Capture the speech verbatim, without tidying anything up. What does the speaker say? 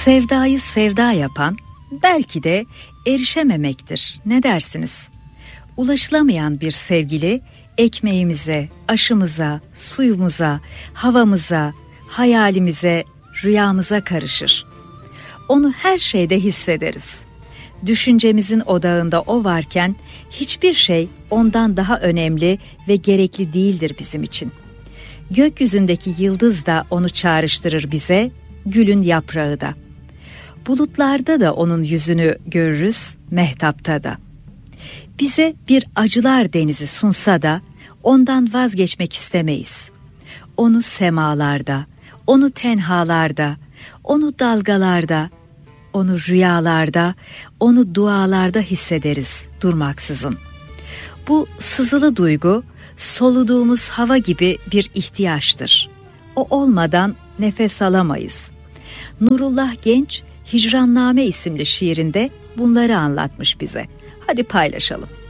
Sevdayı sevda yapan belki de erişememektir. Ne dersiniz? Ulaşılamayan bir sevgili ekmeğimize, aşımıza, suyumuza, havamıza, hayalimize, rüyamıza karışır. Onu her şeyde hissederiz. Düşüncemizin odağında o varken hiçbir şey ondan daha önemli ve gerekli değildir bizim için. Gökyüzündeki yıldız da onu çağrıştırır bize, gülün yaprağı da. Bulutlarda da onun yüzünü görürüz, mehtapta da. Bize bir acılar denizi sunsa da ondan vazgeçmek istemeyiz. Onu semalarda, onu tenhalarda, onu dalgalarda, onu rüyalarda, onu dualarda hissederiz durmaksızın. Bu sızılı duygu soluduğumuz hava gibi bir ihtiyaçtır. O olmadan nefes alamayız. Nurullah Genç Hicranname isimli şiirinde bunları anlatmış bize. Hadi paylaşalım.